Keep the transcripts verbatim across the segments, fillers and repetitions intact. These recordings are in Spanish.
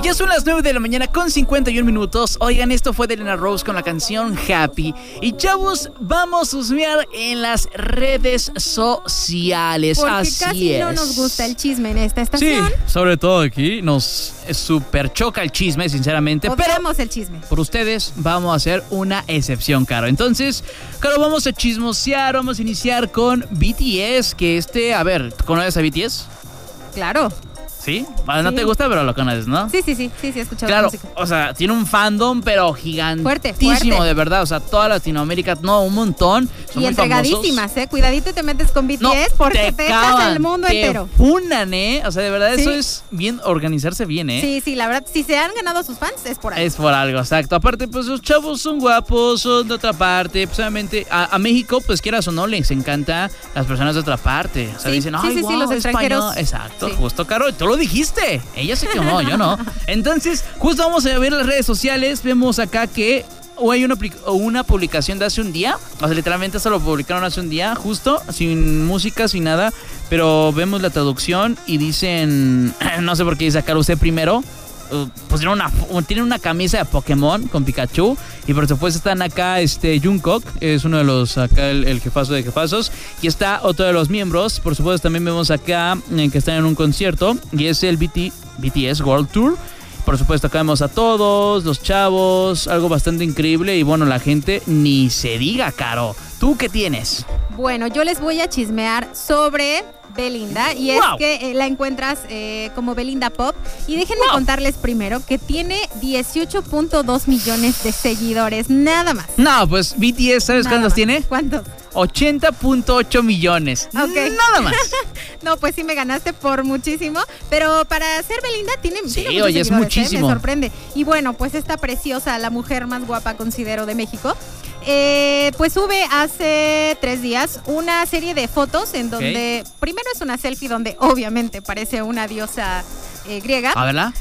Y ya son las nueve de la mañana con cincuenta y un minutos. Oigan, esto fue de Elena Rose con la canción Happy. Y chavos, vamos a husmear en las redes sociales. Porque Así casi es. no nos gusta el chisme en esta estación. Sí, sobre todo aquí nos super choca el chisme, sinceramente. Odiamos pero el chisme. por ustedes vamos a hacer una excepción, Caro. Entonces, Caro, vamos a chismosear, vamos a iniciar con B T S, que este, a ver, ¿conoces a B T S? Claro. ¿Sí? Bueno, no Sí. te gusta, pero lo conoces, ¿no? Sí, sí, sí, sí, sí, he escuchado Claro, música. o sea, tiene un fandom, pero gigantísimo, Fuerte, fuerte. de verdad. O sea, toda Latinoamérica, no, un montón. Son Y muy entregadísimas, ¿eh? Cuidadito te metes con B T S No, porque te dejas cavan, el mundo te entero. funan, ¿eh? O sea, de verdad, Sí. eso es bien organizarse bien, ¿eh? Sí, sí, la verdad, si se han ganado sus fans, es por ahí. Es por algo, exacto. Aparte, pues los chavos son guapos, son de otra parte. Pues obviamente, a, a México, pues quieras o no, les encanta las personas de otra parte. O sea, Sí, dicen, sí, ay, sí, sí, wow, los extranjeros. español. Exacto, Sí. justo, Caro. Tú lo dijiste. Ella se quemó, yo no. Entonces, justo vamos a ver las redes sociales. Vemos acá que o hay una, una publicación de hace un día. O sea, literalmente eso lo publicaron hace un día, justo, sin música, sin nada. Pero vemos la traducción y dicen, no sé por qué dice acá usted primero. Uh, pues tienen una, tienen una camisa de Pokémon con Pikachu. Y por supuesto están acá este Jungkook, es uno de los, acá el, el jefazo de jefazos. Y está otro de los miembros. Por supuesto también vemos acá eh, que están en un concierto. Y es el B T, B T S World Tour. Por supuesto acá vemos a todos, los chavos, algo bastante increíble. Y bueno, la gente ni se diga, Caro. ¿Tú qué tienes? Bueno, yo les voy a chismear sobre Belinda y es Wow. que eh, la encuentras eh, como Belinda Pop y déjenme Wow. contarles primero que tiene dieciocho punto dos millones de seguidores, nada más. No, pues B T S, ¿sabes Nada cuántos más. tiene? ¿Cuántos? ochenta punto ocho millones. Ok. Nada más. No, pues sí me ganaste por muchísimo, pero para ser Belinda tiene, Sí, tiene muchos oye, es seguidores, ¿eh? muchísimo. Me sorprende. Y bueno, pues esta preciosa, la mujer más guapa considero de México, eh, pues sube hace tres días una serie de fotos en donde primero es una selfie donde obviamente parece una diosa eh, griega. A verla.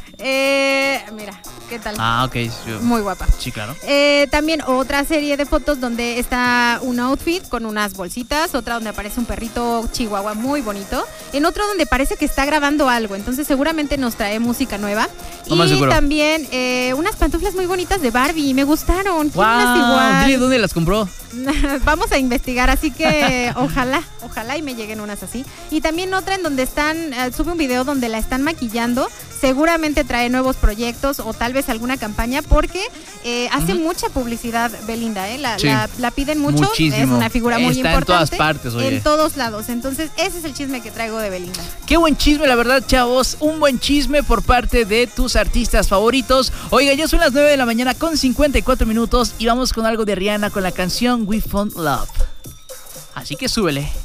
Eh, mira, ¿qué tal? Ah, ok. Sí, Muy guapa. sí, claro. Eh, también otra serie de fotos donde está un outfit con unas bolsitas, otra donde aparece un perrito chihuahua muy bonito, en otro donde parece que está grabando algo, entonces seguramente nos trae música nueva. Lo más Y seguro. también eh, unas pantuflas muy bonitas de Barbie, me gustaron. Quiero unas Wow, igual. dile dónde las compró. Vamos a investigar, así que ojalá, ojalá y me lleguen unas así. Y también otra en donde están, eh, sube un video donde la están maquillando. Seguramente trae nuevos proyectos o tal vez alguna campaña porque eh, hace Ujú. mucha publicidad Belinda, ¿eh? La, Sí. la, la piden mucho, Muchísimo. es una figura muy Está importante. en todas partes, oye. En todos lados, entonces ese es el chisme que traigo de Belinda. Qué buen chisme, la verdad, chavos. Un buen chisme por parte de tus artistas favoritos. Oiga, ya son las nueve de la mañana con cincuenta y cuatro minutos y vamos con algo de Rihanna con la canción We Found Love. Así que súbele.